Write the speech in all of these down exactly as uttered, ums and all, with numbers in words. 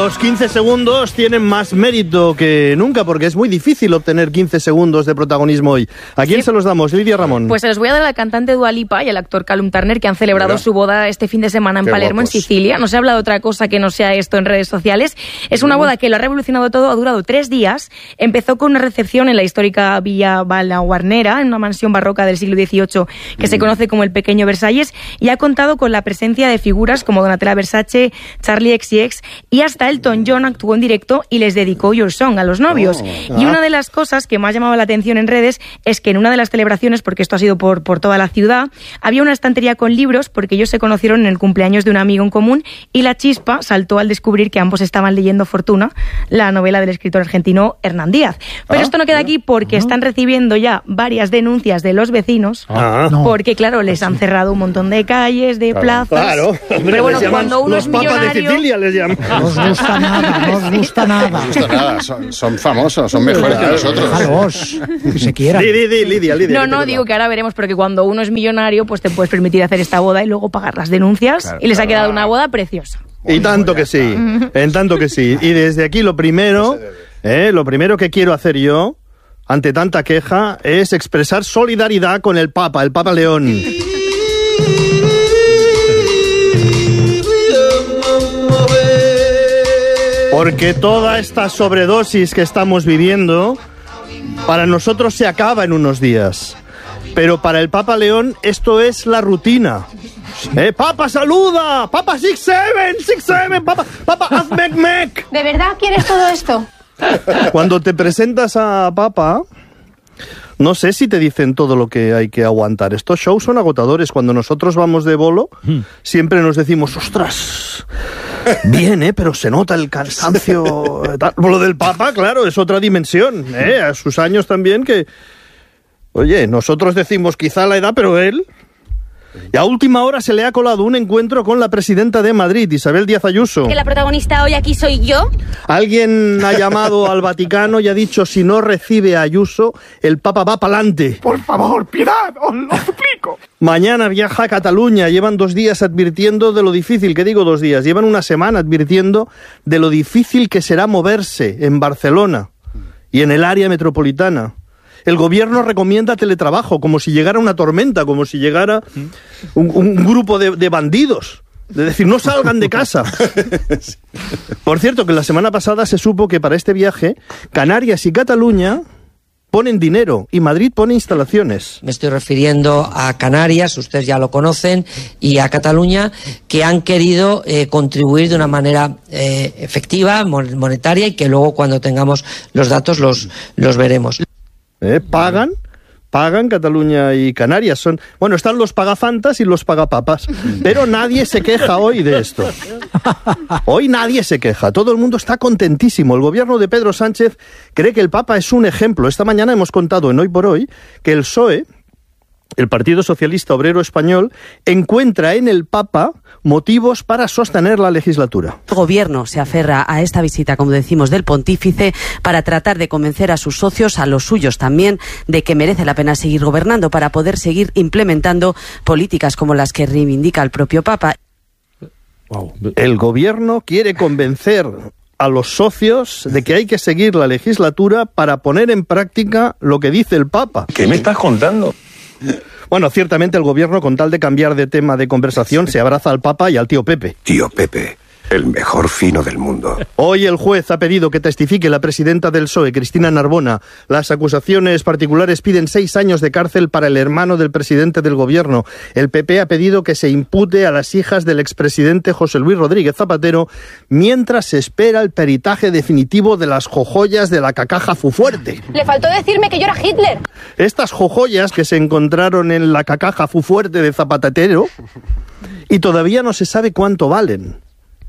los quince segundos tienen más mérito que nunca, porque es muy difícil obtener quince segundos de protagonismo hoy. ¿A quién sí. se los damos, Lidia Ramón? Pues se los voy a dar a la cantante Dua Lipa y al actor Callum Turner, que han celebrado Mira. su boda este fin de semana en Qué Palermo, guapos. en Sicilia. No se habla de otra cosa que no sea esto en redes sociales. Es una boda que lo ha revolucionado todo, ha durado tres días. Empezó con una recepción en la histórica Villa Balaguarnera, en una mansión barroca del siglo dieciocho, que mm. se conoce como el Pequeño Versalles, y ha contado con la presencia de figuras como Donatella Versace, Charlie X C X, y hasta Elton John actuó en directo y les dedicó Your Song a los novios. Oh, y una de las cosas que más llamaba la atención en redes es que en una de las celebraciones, porque esto ha sido por, por toda la ciudad, había una estantería con libros porque ellos se conocieron en el cumpleaños de un amigo en común, y la chispa saltó al descubrir que ambos estaban leyendo Fortuna, la novela del escritor argentino Hernán Díaz. Pero ah, esto no queda aquí porque uh-huh. están recibiendo ya varias denuncias de los vecinos, ah, porque claro, les han cerrado un montón de calles, de plazas. Claro, hombre, pero bueno, cuando uno los es papas millonario... de Sicilia les llaman. No os gusta nada, no os gusta nada. No os gusta nada, son, son famosos, son mejores que nosotros. Déjalos, que se quieran. Lidia, Lidia, Lidia. No, no, digo que ahora veremos, porque cuando uno es millonario, pues te puedes permitir hacer esta boda y luego pagar las denuncias, claro, y les ha quedado una boda preciosa. Y tanto que sí, en tanto que sí. Y desde aquí lo primero, eh, lo primero que quiero hacer yo, ante tanta queja, es expresar solidaridad con el Papa, el Papa León. Porque toda esta sobredosis que estamos viviendo, para nosotros se acaba en unos días. Pero para el Papa León esto es la rutina. Eh, Papa, saluda. Papa, six seven, six seven. Papa, Papa, haz mec mec. ¿De verdad quieres todo esto? Cuando te presentas a Papa, no sé si te dicen todo lo que hay que aguantar. Estos shows son agotadores. Cuando nosotros vamos de bolo, mm. siempre nos decimos, ostras, bien, ¿eh? Pero se nota el cansancio. Lo del Papa, claro, es otra dimensión, ¿eh? A sus años también que... Oye, nosotros decimos quizá la edad, pero él... Y a última hora se le ha colado un encuentro con la presidenta de Madrid, Isabel Díaz Ayuso. ¿Que la protagonista hoy aquí soy yo? Alguien ha llamado al Vaticano y ha dicho, si no recibe a Ayuso, el Papa va pa'lante. Por favor, piedad, os lo suplico. Mañana viaja a Cataluña. Llevan dos días advirtiendo de lo difícil, ¿qué digo dos días? Llevan una semana advirtiendo de lo difícil que será moverse en Barcelona y en el área metropolitana. El gobierno recomienda teletrabajo, como si llegara una tormenta, como si llegara un, un grupo de, de bandidos. Es decir, no salgan de casa. Por cierto, que la semana pasada se supo que para este viaje, Canarias y Cataluña ponen dinero y Madrid pone instalaciones. Me estoy refiriendo a Canarias, ustedes ya lo conocen, y a Cataluña, que han querido eh, contribuir de una manera eh, efectiva, monetaria, y que luego cuando tengamos los datos los, los veremos. ¿Eh? Pagan, pagan Cataluña y Canarias. Son, bueno, están los pagafantas y los pagapapas, pero nadie se queja hoy de esto. Hoy nadie se queja, todo el mundo está contentísimo. El gobierno de Pedro Sánchez cree que el Papa es un ejemplo. Esta mañana hemos contado en Hoy por Hoy que el P S O E, el Partido Socialista Obrero Español, encuentra en el Papa motivos para sostener la legislatura. El gobierno se aferra a esta visita, como decimos, del pontífice para tratar de convencer a sus socios, a los suyos también, de que merece la pena seguir gobernando para poder seguir implementando políticas como las que reivindica el propio Papa. Wow. El gobierno quiere convencer a los socios de que hay que seguir la legislatura para poner en práctica lo que dice el Papa. ¿Qué me estás contando? Bueno, ciertamente el gobierno, con tal de cambiar de tema de conversación, se abraza al Papa y al tío Pepe. Tío Pepe, el mejor fino del mundo. Hoy el juez ha pedido que testifique la presidenta del P S O E, Cristina Narbona. Las acusaciones particulares piden seis años de cárcel para el hermano del presidente del gobierno. El P P ha pedido que se impute a las hijas del expresidente José Luis Rodríguez Zapatero mientras se espera el peritaje definitivo de las jojoyas de la cacaja Fufuerte. Le faltó decirme que yo era Hitler. Estas jojoyas que se encontraron en la cacaja Fufuerte de Zapatero y todavía no se sabe cuánto valen.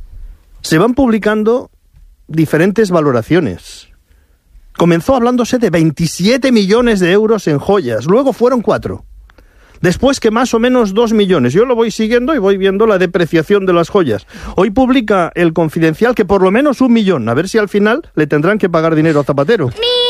Se van publicando diferentes valoraciones. Comenzó hablándose de veintisiete millones de euros en joyas, luego fueron cuatro. Después que más o menos dos millones. Yo lo voy siguiendo y voy viendo la depreciación de las joyas. Hoy publica El Confidencial que por lo menos un millón. A ver si al final le tendrán que pagar dinero a Zapatero.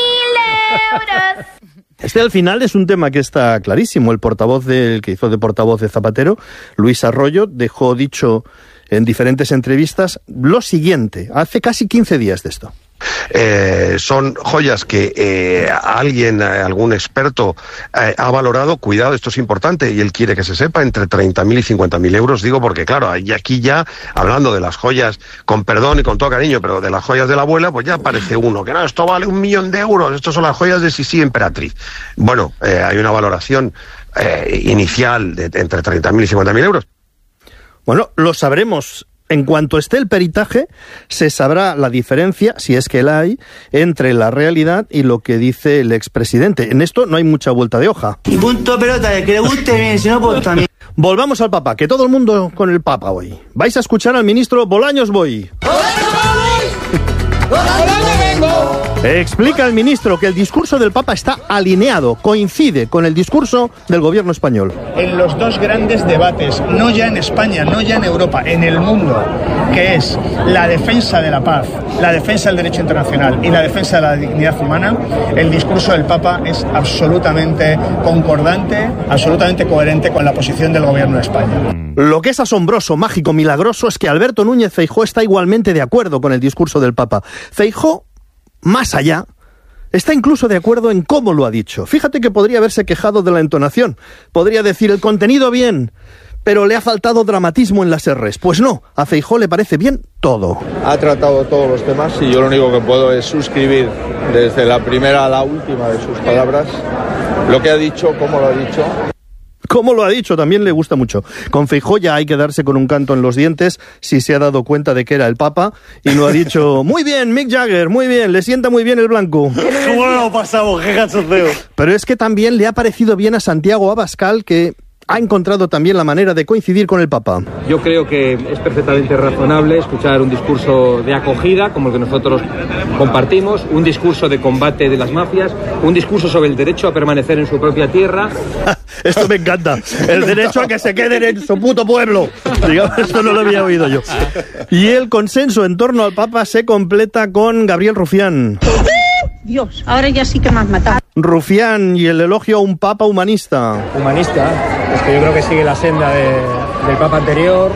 ¡Mil euros! Este al final es un tema que está clarísimo. El portavoz del que hizo de portavoz de Zapatero, Luis Arroyo, dejó dicho en diferentes entrevistas lo siguiente, hace casi quince días de esto. Eh, son joyas que eh, alguien, eh, algún experto eh, ha valorado, cuidado, esto es importante, y él quiere que se sepa, entre treinta mil y cincuenta mil euros, digo, porque claro, y aquí ya, hablando de las joyas, con perdón y con todo cariño, pero de las joyas de la abuela, pues ya aparece uno, que no, esto vale un millón de euros, estos son las joyas de Sisi Emperatriz. Bueno, eh, hay una valoración eh, inicial de, de entre treinta mil y cincuenta mil euros. Bueno, lo sabremos. En cuanto esté el peritaje, se sabrá la diferencia, si es que la hay, entre la realidad y lo que dice el expresidente. En esto no hay mucha vuelta de hoja. Y punto pelota, el que le guste bien, si no, pues también. Volvamos al Papa, que todo el mundo con el Papa hoy. Vais a escuchar al ministro Bolaños Boy. Explica el ministro que el discurso del Papa está alineado, coincide con el discurso del gobierno español. En los dos grandes debates, no ya en España, no ya en Europa, en el mundo, que es la defensa de la paz, la defensa del derecho internacional y la defensa de la dignidad humana, el discurso del Papa es absolutamente concordante, absolutamente coherente con la posición del gobierno de España. Lo que es asombroso, mágico, milagroso es que Alberto Núñez Feijóo está igualmente de acuerdo con el discurso del Papa. Feijóo, más allá, está incluso de acuerdo en cómo lo ha dicho. Fíjate que podría haberse quejado de la entonación. Podría decir el contenido bien, pero le ha faltado dramatismo en las erres. Pues no, a Feijóo le parece bien todo. Ha tratado todos los temas y yo lo único que puedo es suscribir desde la primera a la última de sus palabras lo que ha dicho, cómo lo ha dicho. Como lo ha dicho, también le gusta mucho. Con Feijóo ya hay que darse con un canto en los dientes si se ha dado cuenta de que era el Papa y no ha dicho, muy bien, Mick Jagger, muy bien, le sienta muy bien el blanco. ¿Cómo lo pasamos? ¡Qué cachondeo! Pero es que también le ha parecido bien a Santiago Abascal, que ha encontrado también la manera de coincidir con el Papa. Yo creo que es perfectamente razonable escuchar un discurso de acogida, como el que nosotros compartimos, un discurso de combate de las mafias, un discurso sobre el derecho a permanecer en su propia tierra. Esto me encanta, el derecho a que se queden en su puto pueblo. Digamos, esto no lo había oído yo. Y el consenso en torno al Papa se completa con Gabriel Rufián. Dios, ahora ya sí que me has matado. Rufián y el elogio a un Papa humanista. Humanista, es que yo creo que sigue la senda de, del Papa anterior.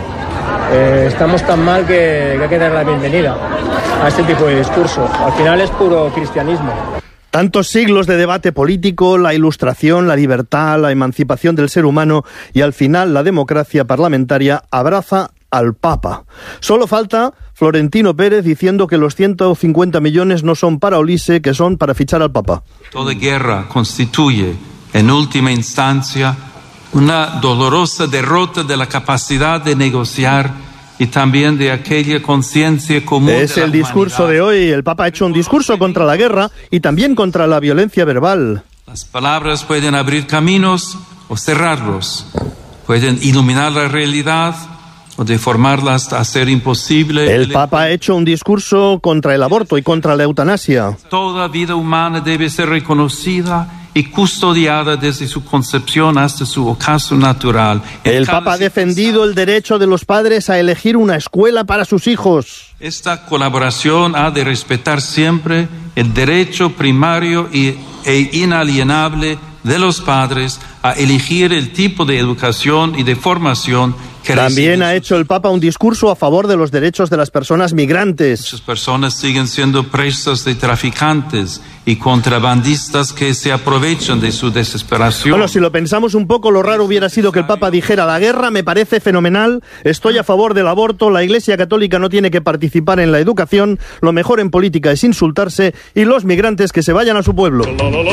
Eh, estamos tan mal que, que hay que dar la bienvenida a este tipo de discurso. Al final es puro cristianismo. Tantos siglos de debate político, la ilustración, la libertad, la emancipación del ser humano y al final la democracia parlamentaria abraza al Papa. Solo falta Florentino Pérez diciendo que los ciento cincuenta millones no son para Olise, que son para fichar al Papa. Toda guerra constituye, en última instancia, una dolorosa derrota de la capacidad de negociar y también de aquella conciencia común. Es el discurso de hoy. El Papa ha hecho un discurso contra la guerra y también contra la violencia verbal. Las palabras pueden abrir caminos o cerrarlos, pueden iluminar la realidad o deformarla hasta hacer imposible. El Papa ha hecho un discurso contra el aborto y contra la eutanasia. Toda vida humana debe ser reconocida y custodiada desde su concepción hasta su ocaso natural. El Papa ha defendido el derecho de los padres a elegir una escuela para sus hijos. Esta colaboración ha de respetar siempre el derecho primario y, e inalienable de los padres a elegir el tipo de educación y de formación que También ha hecho el Papa un discurso a favor de los derechos de las personas migrantes. Muchas personas siguen siendo presas de traficantes y contrabandistas que se aprovechan de su desesperación. Bueno, si lo pensamos un poco, lo raro hubiera sido que el Papa dijera: la guerra me parece fenomenal, estoy a favor del aborto, la Iglesia Católica no tiene que participar en la educación, lo mejor en política es insultarse y los migrantes que se vayan a su pueblo.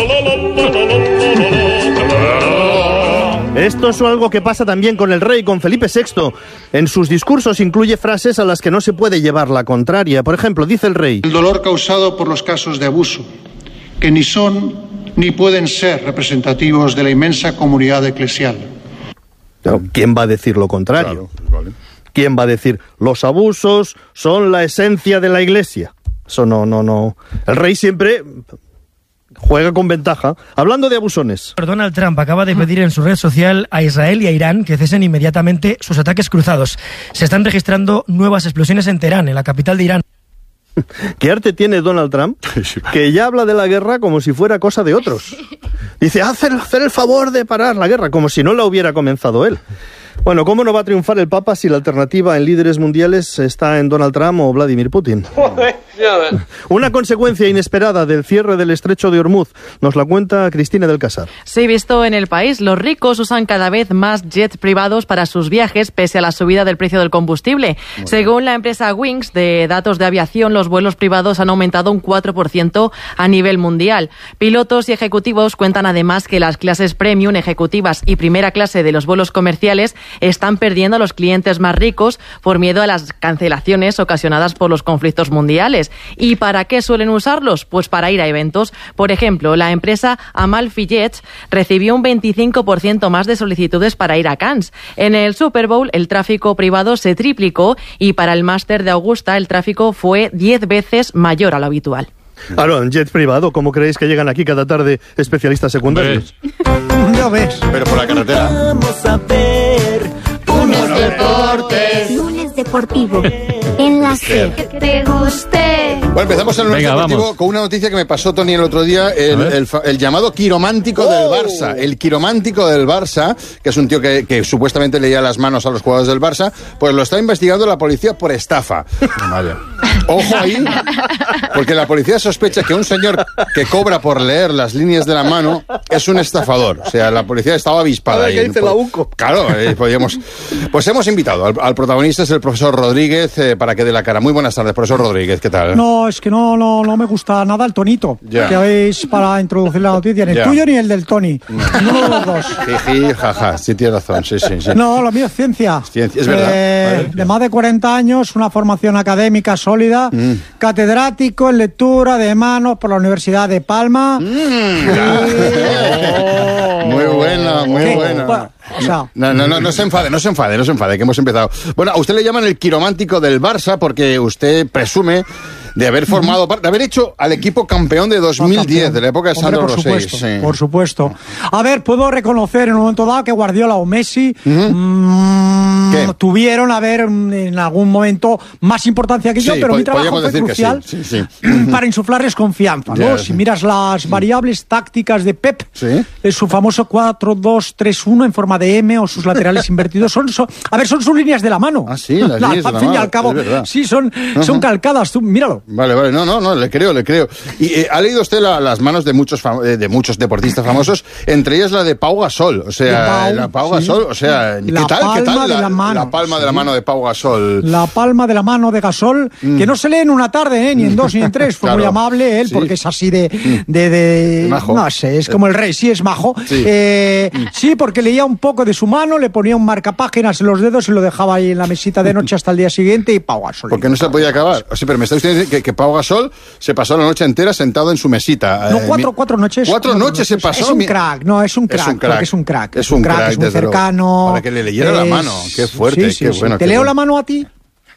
Esto es algo que pasa también con el rey, con Felipe sexto. En sus discursos incluye frases a las que no se puede llevar la contraria. Por ejemplo, dice el rey: el dolor causado por los casos de abuso, que ni son ni pueden ser representativos de la inmensa comunidad eclesial. ¿Quién va a decir lo contrario? Claro, vale. ¿Quién va a decir los abusos son la esencia de la Iglesia? Eso no, no, no. El rey siempre juega con ventaja. Hablando de abusones. Donald Trump acaba de pedir en su red social a Israel y a Irán que cesen inmediatamente sus ataques cruzados. Se están registrando nuevas explosiones en Teherán, en la capital de Irán. ¿Qué arte tiene Donald Trump? Que ya habla de la guerra como si fuera cosa de otros. Dice, hacer, hacer el favor de parar la guerra, como si no la hubiera comenzado él. Bueno, ¿cómo no va a triunfar el Papa si la alternativa en líderes mundiales está en Donald Trump o Vladimir Putin? Una consecuencia inesperada del cierre del estrecho de Hormuz nos la cuenta Cristina del Casar. Sí, visto en El País, los ricos usan cada vez más jets privados para sus viajes pese a la subida del precio del combustible. Bueno. Según la empresa Wings de datos de aviación, los vuelos privados han aumentado un cuatro por ciento a nivel mundial. Pilotos y ejecutivos cuentan además que las clases premium, ejecutivas y primera clase de los vuelos comerciales están perdiendo a los clientes más ricos por miedo a las cancelaciones ocasionadas por los conflictos mundiales. ¿Y para qué suelen usarlos? Pues para ir a eventos. Por ejemplo, la empresa Amalfi Jets recibió un veinticinco por ciento más de solicitudes para ir a Cannes. En el Super Bowl, el tráfico privado se triplicó y para el Máster de Augusta el tráfico fue diez veces mayor a lo habitual. Claro, en jet privado, ¿cómo creéis que llegan aquí cada tarde especialistas secundarios? Ya ves. Pero por la carretera. Vamos a ver unos deportes. Lunes deportivo. En la C. Que te guste. Bueno, empezamos el lunes deportivo vamos. con una noticia que me pasó Tony el otro día, el, el, el llamado quiromántico oh. del Barça. El quiromántico del Barça, que es un tío que, que supuestamente leía las manos a los jugadores del Barça, pues lo está investigando la policía por estafa. Vale. Ojo ahí, porque la policía sospecha que un señor que cobra por leer las líneas de la mano es un estafador. O sea, la policía estaba avispada. ¿Qué dice la U C O? Claro, eh, podíamos... Pues hemos invitado al, al protagonista, es el profesor Rodríguez, eh, para que dé la cara. Muy buenas tardes, profesor Rodríguez, ¿qué tal? No, es que no, no, no me gusta nada el tonito ya. que habéis para introducir la noticia, ni el ya. tuyo ni el del Tony. No. Ninguno de los dos. Jiji, jaja, sí tienes razón, sí, sí, sí. No, lo mío es ciencia. Ciencia, es verdad. Eh, vale. De más de cuarenta años, una formación académica sólida, mm. catedrático en lectura de manos por la Universidad de Palma. Mm, oh. Muy buena, muy ¿Qué? buena. Bueno, o sea, no, no, no, no se enfade, no se enfade, no se enfade, que hemos empezado. Bueno, a usted le llaman el quiromántico del Barça porque usted presume de haber formado parte, de haber hecho al equipo campeón de dos mil diez, de la época de Sandro Rosell. Sí. Por supuesto. A ver, puedo reconocer en un momento dado que Guardiola o Messi uh-huh. mmm, tuvieron, a ver, en algún momento más importancia que yo, sí, pero mi trabajo fue crucial sí, sí, sí. para insuflarles confianza, ¿no? Yeah, si sí. miras las variables tácticas de Pep, ¿sí? es su famoso cuatro dos tres uno en forma de M o sus laterales invertidos, son, son, a ver, son sus líneas de la mano. Ah, sí, las la, líneas de la fin mano, y al cabo, sí, son, uh-huh. son calcadas, tú, míralo. Vale, vale, no, no, no, le creo, le creo. Y eh, ha leído usted la, las manos de muchos fam- de muchos deportistas famosos, entre ellas la de Pau Gasol, o sea, Pau, la Pau sí. Gasol, o sea, ¿qué la tal, qué tal la, la, mano, la palma sí. de la mano de Pau Gasol? La palma de la mano de Gasol, mm. que no se lee en una tarde, ¿eh? Ni en dos ni en tres, fue claro. muy amable él, sí. porque es así de, de, de majo. no sé, es como el rey, sí, es majo. Sí. Eh, mm. sí, porque leía un poco de su mano, le ponía un marcapáginas en los dedos y lo dejaba ahí en la mesita de noche hasta el día siguiente y Pau Gasol. Porque no se podía acabar. O sea, pero me está usted diciendo que, que Pau Gasol se pasó la noche entera sentado en su mesita. No, cuatro, cuatro noches. Cuatro, cuatro noches, noches se pasó. Es un crack, no, es un crack. Es un crack. Es un crack, es un crack, es muy cercano. Para que le leyera es... la mano. Qué fuerte, sí, sí, qué sí. bueno. ¿Te qué leo bueno. la mano a ti?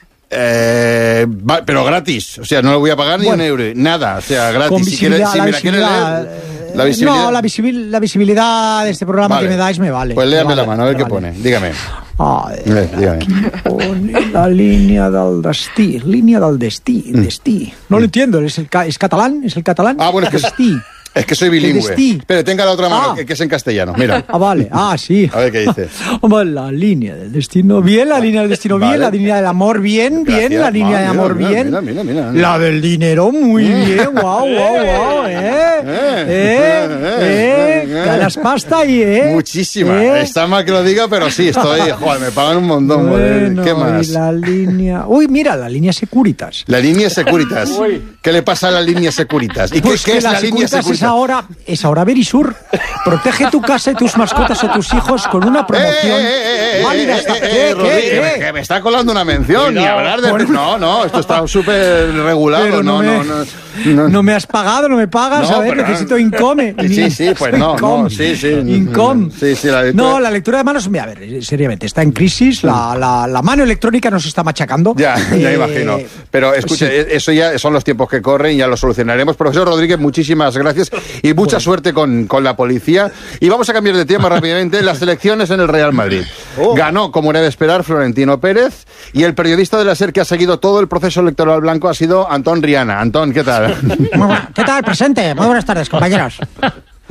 Eh, va, pero gratis, o sea, no le voy a pagar ni bueno, un euro, nada, o sea, gratis. Con si quiere, si la me la quiere leer, la visibilidad. No, la, visibil, la visibilidad de este programa vale. que me dais me vale. Pues léame vale, la mano, a ver qué vale. pone, dígame. Ay, eh, dígame. Pone la línea del destí, línea del destí, mm. destí. No mm. lo entiendo, ¿es, el, ¿es catalán? ¿Es el catalán? Ah, bueno, es que destí. Es que soy bilingüe. Pero tenga la otra mano, ah. que, que es en castellano. Mira. Ah, vale. Ah, sí. A ver qué dice. La línea del destino, bien. La línea del destino, bien. Vale. La línea del amor, bien. Gracias. Bien. La línea del amor, mira, bien. Mira, mira, mira, mira. La del dinero, muy bien. Guau, guau, guau. Eh, eh, eh. eh. Ganas pasta y, eh. Muchísima. Eh. Está mal que lo diga, pero sí, estoy. Joder, me pagan un montón. Bueno, ¿qué más? Y la línea. Uy, mira, la línea Securitas. La línea Securitas. ¿Qué le pasa a la línea Securitas? ¿Y pues qué, qué es la línea Securitas? Es ahora. Es ahora Verisur. Protege tu casa y tus mascotas o tus hijos con una promoción eh, eh, válida hasta... eh, eh, eh, ¿Qué, qué? Que me está colando una mención. Ni hablar de... Bueno. No, no, esto está súper regulado. Pero no, no, me... no, no, no me has pagado, no me pagas. No, a ver, necesito Income. Sí, sí, pues no, no, sí, sí. Income. Sí, sí, la lectura... No, la lectura de manos, a ver, seriamente, está en crisis. La, la, la mano electrónica nos está machacando. Ya, ya eh, imagino. Pero escuche, sí. eso ya son los tiempos que corren, ya lo solucionaremos. Profesor Rodríguez, muchísimas gracias y mucha bueno. suerte con, con la policía. Y vamos a cambiar de tema rápidamente. Las elecciones en el Real Madrid. Oh. Ganó, como era de esperar, Florentino Pérez, y el periodista de la SER que ha seguido todo el proceso electoral blanco ha sido Antón Riana. Antón, ¿qué tal? Muy bueno. ¿Qué tal, presente? Muy buenas tardes, compañeros.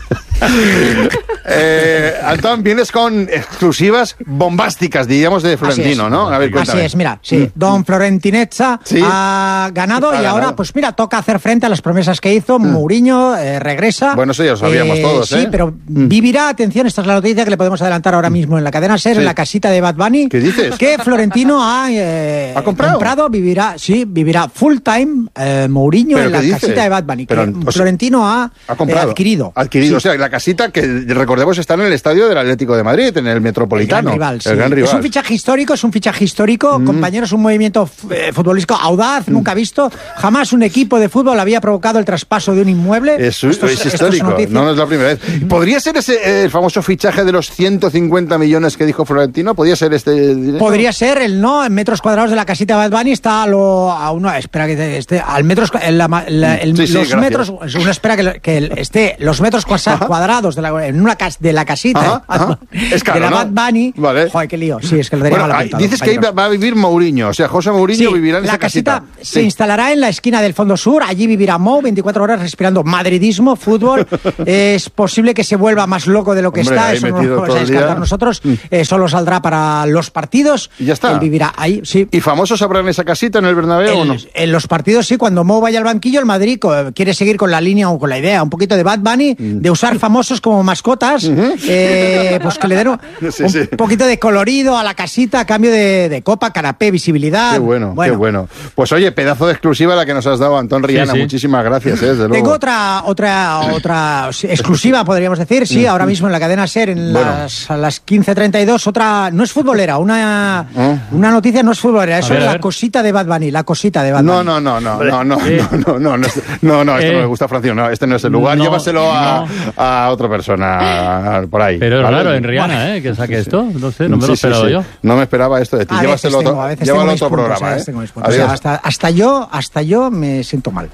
eh, Antón, vienes con exclusivas bombásticas, diríamos, de Florentino, ¿no? A ver, cuéntame. Así es, mira, sí. Don Florentinezza ¿Sí? ha ganado ha y ahora, ganado. pues mira, toca hacer frente a las promesas que hizo. Mm. Mourinho eh, regresa. Bueno, eso ya lo sabíamos eh, todos, ¿eh? Sí, pero mm. vivirá, atención, esta es la noticia que le podemos adelantar ahora mismo en la cadena SER, sí. en la casita de Bad Bunny. ¿Qué dices? Que Florentino ha, eh, ¿Ha comprado? comprado, vivirá, sí, vivirá full time eh, Mourinho en la dice? casita de Bad Bunny. Pero, que o sea, Florentino ha, ha comprado, eh, adquirido. Adquirido, sí. o sea, la casita que recordemos está en el estadio del Atlético de Madrid, en el Metropolitano. El gran rival, el sí. gran rival. Es un fichaje histórico, es un fichaje histórico, mm. compañeros, un movimiento eh, futbolístico audaz, mm. nunca visto. Jamás un equipo de fútbol había provocado el traspaso de un inmueble. Es, esto es, es histórico, es no, no es la primera vez. ¿Podría ser ese eh, el famoso fichaje de los ciento cincuenta millones que dijo Florentino? ¿Podría ser este dinero? Podría ser, el no, en metros cuadrados de la casita de Bad Bunny está a lo, a uno, espera que esté, al metros, la, la, el, sí, sí, los gracias. metros, uno espera que, que el, esté, los metros cuadrados de la, en una cas, de la casita ajá, ajá. Es caro, de la ¿no? Bad Bunny. Vale. Joder, qué lío. Sí, es que lo tenía bueno, mal apuntado. Dices que ahí va a vivir Mourinho, o sea, José Mourinho sí, vivirá en la esa casita. casita se sí. instalará en la esquina del Fondo Sur, allí vivirá Mo, veinticuatro horas respirando madridismo, fútbol. Es posible que se vuelva más loco de lo que Hombre, está, eso no lo vamos a descartar nosotros. Mm. Eh, solo saldrá para los partidos. Y ya está. Él vivirá ahí, sí. ¿Y famosos habrá en esa casita, en el Bernabéu el, o no? En los partidos sí, cuando Mo vaya al banquillo, el Madrid quiere seguir con la línea o con la idea un poquito de Bad Bunny, mm. de usar famosos como mascotas, mm-hmm. eh, pues que le den un, sí, sí. un poquito de colorido a la casita a cambio de, de copa, canapé, visibilidad. Qué bueno, bueno, qué bueno. Pues oye, pedazo de exclusiva la que nos has dado, Antón Riana. Sí, sí. Muchísimas gracias, eh, desde luego. Tengo otra, otra, otra exclusiva, podríamos decir, sí, ahora mismo en la cadena SER, en bueno. las, a las quince treinta y dos, otra, no es futbolera, una, ¿Eh? una noticia no es futbolera, eso es la cosita de Bad Bunny, la cosita de Bad Bunny. No, no, no, no, no, no, eh. no, no, no, no, no, no, esto eh. no me gusta, Francisco, no, este no es el lugar, no, llévaselo a, no. a otra persona por ahí. Pero es ¿vale? raro en Rihanna, bueno, ¿eh? Que saque sí, esto, no sé, no me sí, lo esperaba sí, sí. yo. No me esperaba esto de ti, a llévaselo a otro, llévalo a otro puntos, programa, ¿eh? ¿eh? O sea, hasta, hasta yo, hasta yo me siento mal.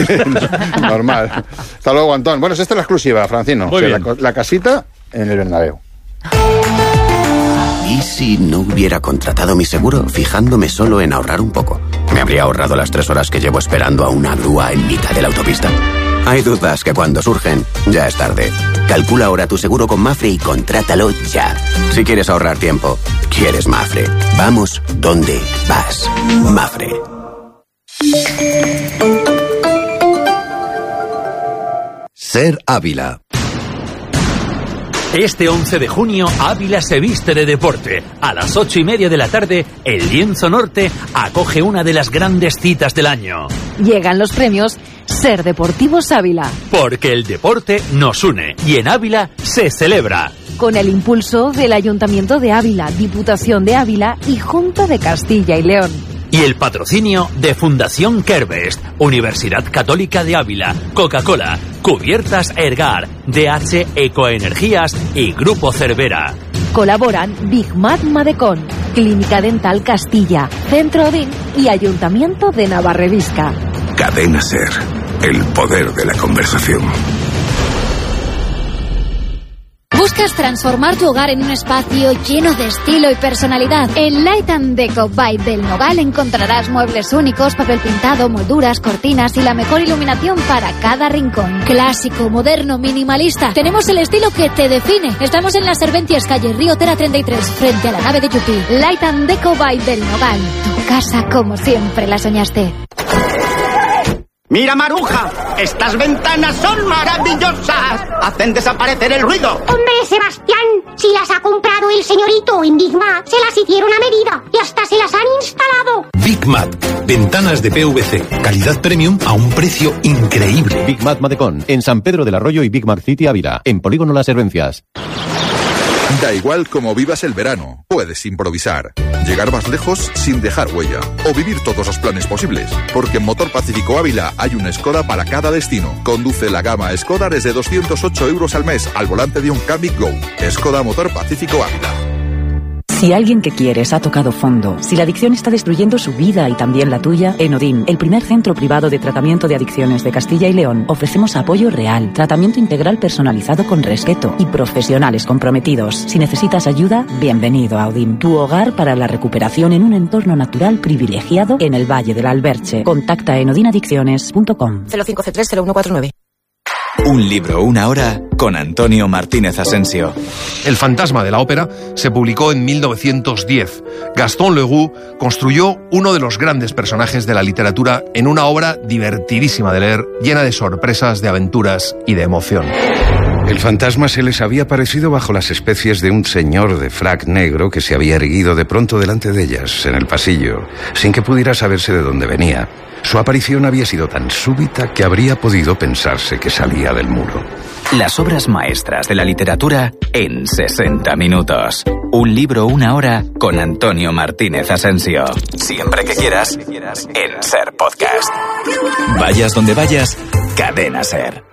Normal. Hasta luego, Antón. Bueno, esta es la exclusiva, Francino. O sea, la, la casita en el Bernabéu. ¿Y si no hubiera contratado mi seguro fijándome solo en ahorrar un poco? Me habría ahorrado las tres horas que llevo esperando a una grúa en mitad de la autopista. Hay dudas que cuando surgen, ya es tarde. Calcula ahora tu seguro con Mafre y contrátalo ya. Si quieres ahorrar tiempo, quieres Mafre. Vamos donde vas. Mafre. Ser Ávila. Este once de junio, Ávila se viste de deporte. A las ocho y media de la tarde, el Lienzo Norte acoge una de las grandes citas del año. Llegan los premios Ser Deportivos Ávila. Porque el deporte nos une y en Ávila se celebra. Con el impulso del Ayuntamiento de Ávila, Diputación de Ávila y Junta de Castilla y León. Y el patrocinio de Fundación Kerbest, Universidad Católica de Ávila, Coca-Cola, Cubiertas Ergar, D H Ecoenergías y Grupo Cervera. Colaboran Big Mat Madecón, Clínica Dental Castilla, Centro Odín y Ayuntamiento de Navarrevisca. Cadena Ser, el poder de la conversación. ¿Buscas transformar tu hogar en un espacio lleno de estilo y personalidad? En Light and Deco by Del Nogal encontrarás muebles únicos, papel pintado, molduras, cortinas y la mejor iluminación para cada rincón. Clásico, moderno, minimalista. Tenemos el estilo que te define. Estamos en las Serventias, calle Río Tera treinta y tres, frente a la nave de Yupi. Light and Deco by Del Nogal. Tu casa como siempre la soñaste. ¡Mira, Maruja! ¡Estas ventanas son maravillosas! ¡Hacen desaparecer el ruido! ¡Hombre, Sebastián! Si las ha comprado el señorito en Big Mat, se las hicieron a medida y hasta se las han instalado. Big Mat. Ventanas de P V C. Calidad premium a un precio increíble. Big Mat Madecón. En San Pedro del Arroyo y Big Mat City Ávila. En Polígono Las Servencias. Da igual cómo vivas el verano, puedes improvisar, llegar más lejos sin dejar huella o vivir todos los planes posibles, porque en Motor Pacífico Ávila hay un Skoda para cada destino. Conduce la gama Skoda desde doscientos ocho euros al mes al volante de un Kamiq Go. Skoda Motor Pacífico Ávila. Si alguien que quieres ha tocado fondo, si la adicción está destruyendo su vida y también la tuya, en Odín, el primer centro privado de tratamiento de adicciones de Castilla y León, ofrecemos apoyo real, tratamiento integral personalizado con respeto y profesionales comprometidos. Si necesitas ayuda, bienvenido a Odín, tu hogar para la recuperación en un entorno natural privilegiado en el Valle del Alberche. Contacta en odinadicciones punto com. cero cinco C tres cero uno cuatro nueve. Un libro, una hora, con Antonio Martínez Asensio. El fantasma de la ópera se publicó en mil novecientos diez. Gaston Leroux construyó uno de los grandes personajes de la literatura en una obra divertidísima de leer, llena de sorpresas, de aventuras y de emoción. El fantasma se les había aparecido bajo las especies de un señor de frac negro que se había erguido de pronto delante de ellas, en el pasillo, sin que pudiera saberse de dónde venía. Su aparición había sido tan súbita que habría podido pensarse que salía del muro. Las obras maestras de la literatura en sesenta minutos. Un libro, una hora, con Antonio Martínez Asensio. Siempre que quieras, en Ser Podcast. Vayas donde vayas, Cadena Ser.